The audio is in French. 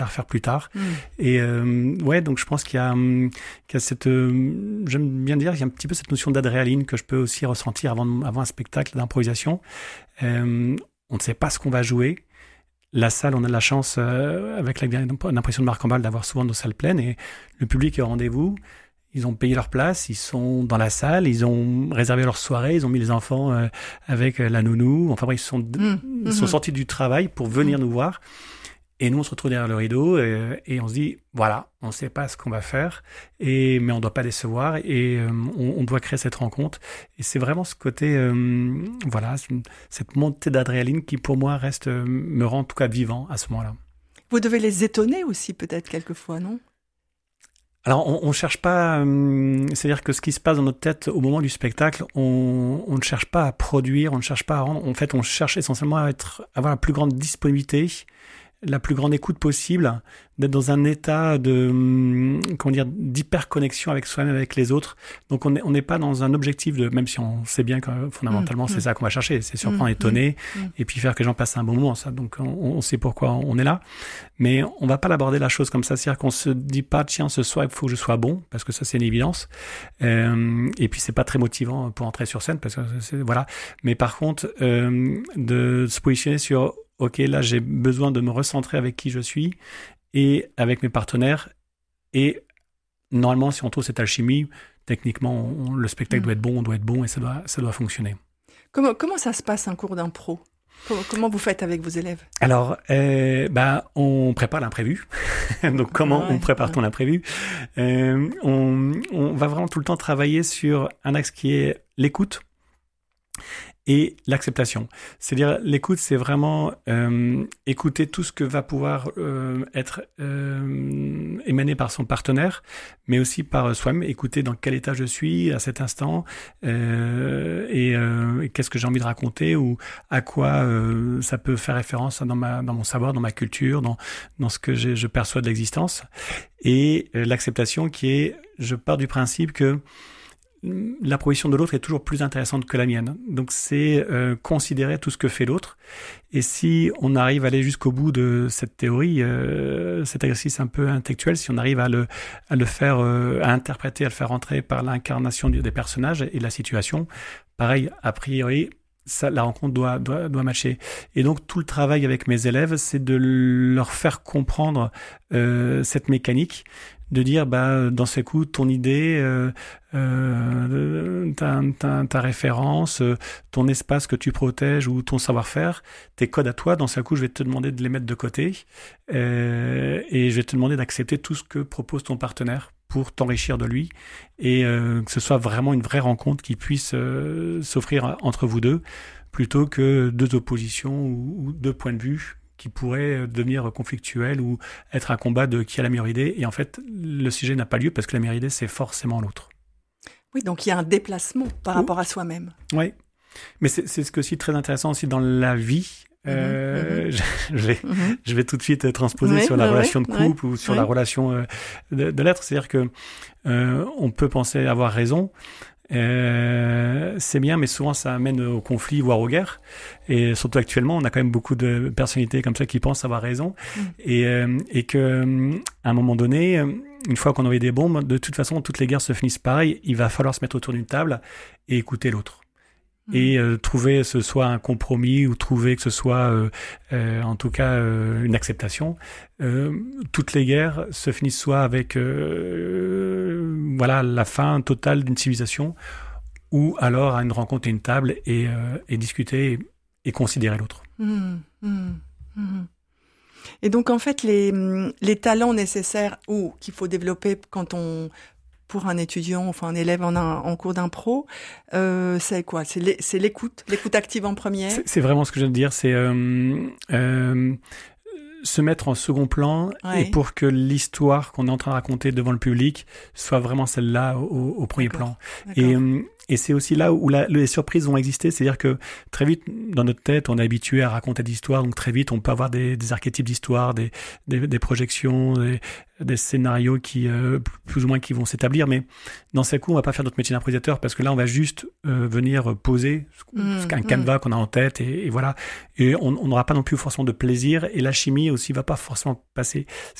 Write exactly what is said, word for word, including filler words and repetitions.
à refaire plus tard. Mmh. Et euh, ouais, donc je pense qu'il y a, qu'il y a cette, euh, j'aime bien dire, il y a un petit peu cette notion d'adrénaline que je peux aussi ressentir avant, avant un spectacle d'improvisation. Euh, on ne sait pas ce qu'on va jouer. La salle, on a de la chance, euh, avec l'impression de Marc Ambal, d'avoir souvent nos salles pleines et le public est au rendez-vous. Ils ont payé leur place, ils sont dans la salle, ils ont réservé leur soirée, ils ont mis les enfants euh, avec la nounou. Enfin bref, ils sont, mmh. ils sont sortis du travail pour venir mmh. nous voir. Et nous, on se retrouve derrière le rideau et, et on se dit, voilà, on ne sait pas ce qu'on va faire, et, mais on ne doit pas décevoir et euh, on, on doit créer cette rencontre. Et c'est vraiment ce côté, euh, voilà, cette montée d'adrénaline qui, pour moi, reste, euh, me rend en tout cas vivant à ce moment-là. Vous devez les étonner aussi, peut-être, quelquefois, non ? Alors, on ne cherche pas, euh, c'est-à-dire que ce qui se passe dans notre tête au moment du spectacle, on, on ne cherche pas à produire, on ne cherche pas à rendre. En fait, on cherche essentiellement à être, avoir la plus grande disponibilité, la plus grande écoute possible, d'être dans un état de, comment dire, d'hyperconnexion avec soi-même, avec les autres. Donc, on n'est on n'est pas dans un objectif de, même si on sait bien que fondamentalement, mmh, c'est mmh. ça qu'on va chercher, c'est surprendre, mmh, étonner, mmh. et puis faire que les gens passent un bon moment, ça. Donc, on, on sait pourquoi on est là. Mais on va pas l'aborder la chose comme ça. C'est-à-dire qu'on se dit pas, tiens, ce soir, il faut que je sois bon, parce que ça, c'est une évidence. Euh, et puis, c'est pas très motivant pour entrer sur scène, parce que c'est, voilà. Mais par contre, euh, de se positionner sur, OK, là, j'ai besoin de me recentrer avec qui je suis et avec mes partenaires. Et normalement, si on trouve cette alchimie, techniquement, on, le spectacle mmh. doit être bon, on doit être bon et ça doit, ça doit fonctionner. Comment, comment ça se passe un cours d'impro ? Comment, comment vous faites avec vos élèves ? Alors, euh, bah, on prépare l'imprévu. Donc, comment ouais, on prépare-t-on ouais. l'imprévu ? euh, on, on va vraiment tout le temps travailler sur un axe qui est l'écoute et l'acceptation. C'est-à-dire, l'écoute, c'est vraiment euh, écouter tout ce que va pouvoir euh, être euh, émané par son partenaire, mais aussi par soi-même, écouter dans quel état je suis à cet instant, euh, et, euh, et qu'est-ce que j'ai envie de raconter, ou à quoi euh, ça peut faire référence dans, ma, dans mon savoir, dans ma culture, dans, dans ce que je perçois de l'existence. Et euh, l'acceptation qui est, je pars du principe que la proposition de l'autre est toujours plus intéressante que la mienne. Donc, c'est euh, considérer tout ce que fait l'autre. Et si on arrive à aller jusqu'au bout de cette théorie, euh, cet exercice un peu intellectuel, si on arrive à le, à le faire, euh, à interpréter, à le faire rentrer par l'incarnation des personnages et de la situation, pareil, a priori, ça, la rencontre doit, doit, doit matcher. Et donc, tout le travail avec mes élèves, c'est de leur faire comprendre euh, cette mécanique, de dire, bah, dans ces coups, ton idée, euh, euh, ta, ta, ta référence, euh, ton espace que tu protèges ou ton savoir-faire, tes codes à toi, dans ce coup, je vais te demander de les mettre de côté euh, et je vais te demander d'accepter tout ce que propose ton partenaire pour t'enrichir de lui et euh, que ce soit vraiment une vraie rencontre qui puisse euh, s'offrir entre vous deux plutôt que deux oppositions ou, ou deux points de vue qui pourrait devenir conflictuel ou être un combat de qui a la meilleure idée. Et en fait, le sujet n'a pas lieu parce que la meilleure idée, c'est forcément l'autre. Oui, donc il y a un déplacement par rapport à soi-même. Oui, mais c'est, c'est ce qui est aussi très intéressant aussi dans la vie. Euh, mmh. je, je, vais, mmh. je vais tout de suite transposer oui, sur la ouais, relation de couple ouais, ou sur ouais. la relation euh, de, de l'être. C'est-à-dire que euh, on peut penser avoir raison. Euh, c'est bien, mais souvent ça amène au conflit, voire aux guerres. Et surtout actuellement, on a quand même beaucoup de personnalités comme ça qui pensent avoir raison. Mmh. Et, euh, et que à un moment donné, une fois qu'on a envoyé des bombes, de toute façon, toutes les guerres se finissent pareil. Il va falloir se mettre autour d'une table et écouter l'autre. Mmh. Et euh, trouver que ce soit un compromis ou trouver que ce soit, euh, euh, en tout cas, euh, une acceptation. Euh, toutes les guerres se finissent soit avec euh, voilà, la fin totale d'une civilisation ou alors à une rencontre et une table et, euh, et discuter et, et considérer l'autre. Mmh, mmh, mmh. Et donc, en fait, les, les talents nécessaires ou qu'il faut développer quand on... pour un étudiant, enfin un élève en, un, en cours d'impro, euh, c'est quoi ? C'est, l'é- c'est l'écoute, l'écoute active en première. C'est, c'est vraiment ce que je viens de dire, c'est euh, euh, se mettre en second plan ouais. et pour que l'histoire qu'on est en train de raconter devant le public soit vraiment celle-là au, au premier D'accord. plan. D'accord. Et, euh, et c'est aussi là où la, les surprises vont exister, c'est-à-dire que très vite, dans notre tête, on est habitué à raconter des histoires, donc très vite, on peut avoir des, des archétypes d'histoire, des, des, des projections, des, des scénarios qui, euh, plus ou moins, qui vont s'établir, mais dans ces coups, on va pas faire notre métier d'improvisateur parce que là, on va juste euh, venir poser mmh, un canevas mmh. qu'on a en tête et, et voilà. Et on n'aura pas non plus forcément de plaisir et l'alchimie aussi va pas forcément passer.